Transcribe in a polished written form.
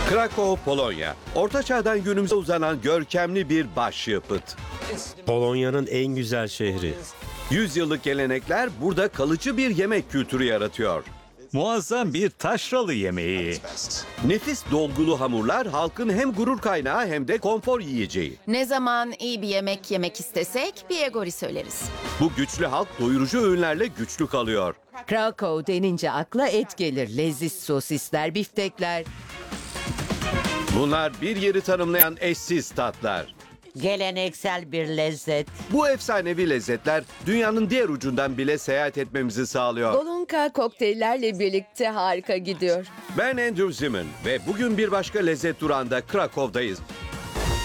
Krakow, Polonya. Orta Çağ'dan günümüze uzanan görkemli bir başyapıt. Polonya'nın en güzel şehri. 100 yıllık gelenekler burada kalıcı bir yemek kültürü yaratıyor. Muazzam bir taşralı yemeği. Nefis dolgulu hamurlar halkın hem gurur kaynağı hem de konfor yiyeceği. Ne zaman iyi bir yemek yemek istesek Biegori söyleriz. Bu güçlü halk doyurucu öğünlerle güçlü kalıyor. Krakow denince akla et gelir. Leziz sosisler, biftekler. Bunlar bir yeri tanımlayan eşsiz tatlar. Geleneksel bir lezzet. Bu efsanevi lezzetler dünyanın diğer ucundan bile seyahat etmemizi sağlıyor. Golunka kokteyllerle birlikte harika gidiyor. Ben Andrew Zimmern ve bugün bir başka lezzet durağında Krakow'dayız.